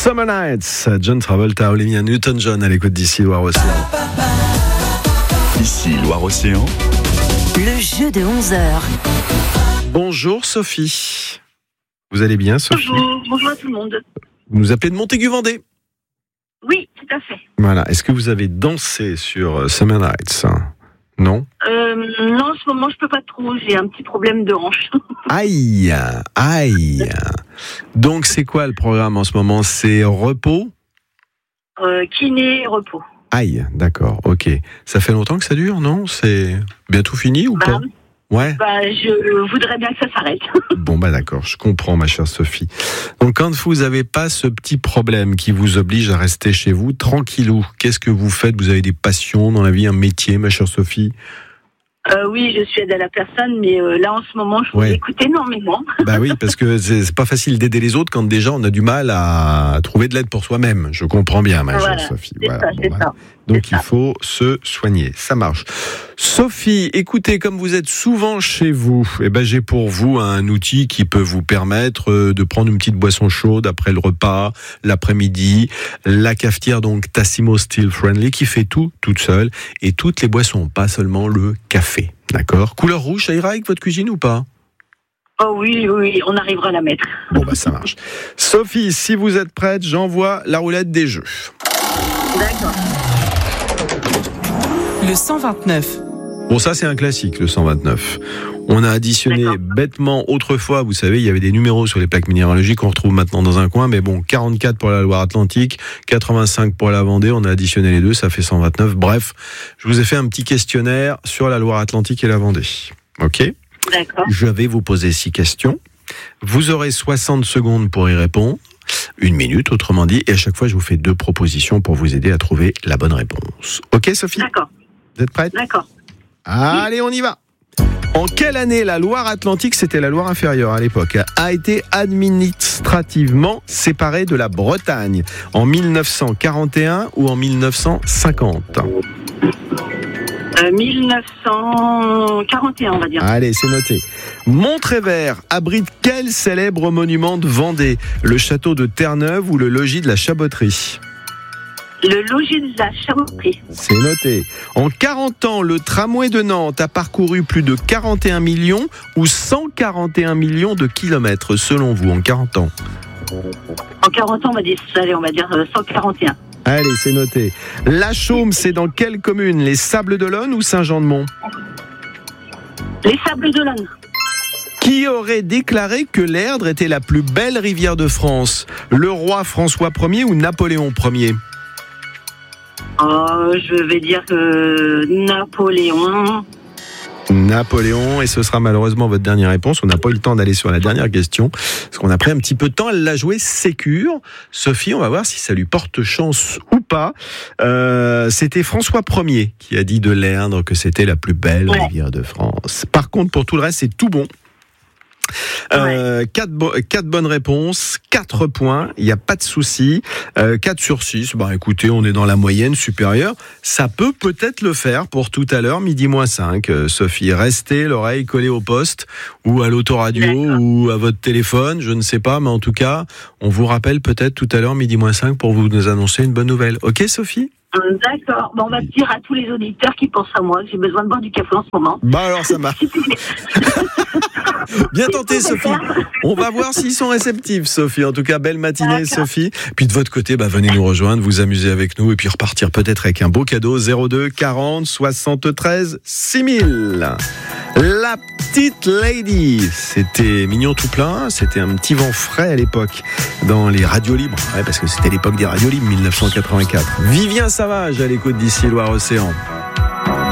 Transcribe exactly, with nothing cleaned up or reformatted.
Summer Nights, John Travolta, Olivia Newton-John à l'écoute d'ici Loire-Océan. Ici Loire-Océan. Le jeu de onze heures. Bonjour Sophie. Vous allez bien Sophie? Bonjour, bonjour à tout le monde. Vous nous appelez de Montaigu-Vendée? Oui, tout à fait. Voilà. Est-ce que vous avez dansé sur Summer Nights? Non? Euh, non, en ce moment, je peux pas trop. J'ai un petit problème de hanche. Aïe, aïe. Donc, c'est quoi le programme en ce moment? C'est repos? Euh, kiné, repos. Aïe, d'accord, ok. Ça fait longtemps que ça dure, non? C'est bientôt fini ou Bah, pas? Ouais. Bah, je voudrais bien que ça s'arrête. Bon, bah d'accord, je comprends, ma chère Sophie. Donc, quand vous n'avez pas ce petit problème qui vous oblige à rester chez vous, tranquillou, qu'est-ce que vous faites? Vous avez des passions dans la vie, un métier, ma chère Sophie? Euh, oui, je suis aide à la personne, mais euh, là, en ce moment, je vous Ouais. écoute énormément. Bah oui, parce que c'est, c'est pas facile d'aider les autres quand déjà on a du mal à trouver de l'aide pour soi-même. Je comprends bien, ma Voilà, chère Sophie. C'est Voilà, ça, bon, c'est bah, ça. Donc c'est il ça. faut se soigner, ça marche. Sophie, écoutez, comme vous êtes souvent chez vous, eh ben j'ai pour vous un outil qui peut vous permettre de prendre une petite boisson chaude après le repas, l'après-midi, la cafetière donc Tassimo Still Friendly qui fait tout toute seule et toutes les boissons, pas seulement le café. D'accord. Couleur rouge, ça ira avec votre cuisine ou pas? Oh oui, oui, on arrivera à la mettre. Bon bah ça marche. Sophie, si vous êtes prête, j'envoie la roulette des jeux. D'accord. Le cent vingt-neuf. Bon, ça c'est un classique, le cent vingt-neuf. On a additionné D'accord. bêtement autrefois, vous savez, il y avait des numéros sur les plaques minéralogiques qu'on retrouve maintenant dans un coin, mais bon, quarante-quatre pour la Loire-Atlantique, quatre-vingt-cinq pour la Vendée, on a additionné les deux, ça fait cent vingt-neuf. Bref, je vous ai fait un petit questionnaire sur la Loire-Atlantique et la Vendée. Ok ? D'accord. Je vais vous poser six questions. Vous aurez soixante secondes pour y répondre. Une minute, autrement dit, et à chaque fois, je vous fais deux propositions pour vous aider à trouver la bonne réponse. Ok, Sophie? D'accord. Vous êtes prête? D'accord. Allez, on y va. En quelle année la Loire-Atlantique, c'était la Loire inférieure à l'époque, a été administrativement séparée de la Bretagne? En mille neuf cent quarante et un ou en mille neuf cent cinquante? Euh, mille neuf cent quarante et un, on va dire. Allez, c'est noté. Montrévert abrite quel célèbre monument de Vendée? Le château de Terre-Neuve ou le logis de la Chaboterie? Le logis de la Chaboterie. C'est noté. En quarante ans, le tramway de Nantes a parcouru plus de quarante et un millions ou cent quarante et un millions de kilomètres, selon vous, en quarante ans? En quarante ans, on va dire, allez, on va dire euh, cent quarante et un. Allez, c'est noté. La Chaume, c'est dans quelle commune? Les Sables-d'Olonne ou Saint-Jean-de-Mont? Les Sables d'Olonne. Qui aurait déclaré que l'Erdre était la plus belle rivière de France? Le roi François Ier ou Napoléon Ier? Oh, je vais dire que Napoléon. Napoléon, et ce sera malheureusement votre dernière réponse. On n'a pas eu le temps d'aller sur la dernière question, parce qu'on a pris un petit peu de temps. Elle l'a joué sécure. Sophie, on va voir si ça lui porte chance ou pas. Euh, c'était François Ier qui a dit de l'Erdre que c'était la plus belle Ouais. rivière de France. Par contre, pour tout le reste, c'est tout bon. Euh, quatre, bo- quatre bonnes réponses, quatre points, il n'y a pas de souci. Euh, quatre sur six, bah écoutez, on est dans la moyenne supérieure. Ça peut peut-être le faire pour tout à l'heure, midi moins cinq. Euh, Sophie, restez l'oreille collée au poste ou à l'autoradio D'accord. ou à votre téléphone, je ne sais pas, mais en tout cas, on vous rappelle peut-être tout à l'heure, midi moins cinq, pour vous nous annoncer une bonne nouvelle. Ok, Sophie? Hum, D'accord. Bon, on va dire à tous les auditeurs qui pensent à moi que j'ai besoin de boire du café en ce moment. Bah alors ça marche. Bien tenté, Sophie. On va voir s'ils sont réceptifs, Sophie. En tout cas, belle matinée, D'accord. Sophie. Puis de votre côté, bah, venez nous rejoindre, vous amuser avec nous et puis repartir peut-être avec un beau cadeau. zéro deux quarante soixante-treize six mille. La petite lady. C'était mignon tout plein. C'était un petit vent frais à l'époque dans les radios libres. Ouais, parce que c'était l'époque des radios libres, mille neuf cent quatre-vingt-quatre. Vivien Savage à l'écoute d'ici Loire-Océan.